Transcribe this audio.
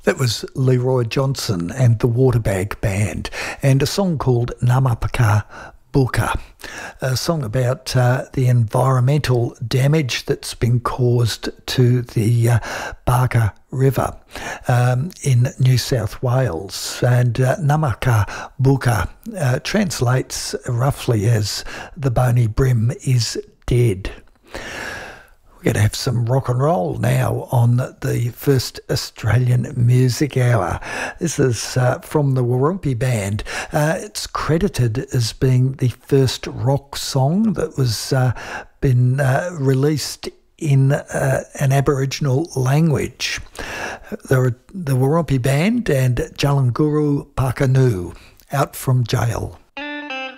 That was Leroy Johnson and the Waterbag Band, and a song called Namapaka Buka, a song about the environmental damage that's been caused to the Barker River in New South Wales. And Namaka Buka translates roughly as the bony brim is dead. We're going to have some rock and roll now on the first Australian Music Hour. This is from the Warumpi Band. It's credited as being the first rock song that was been released in an Aboriginal language. The Warumpi Band and Jalanguru Pakanu, Out from Jail.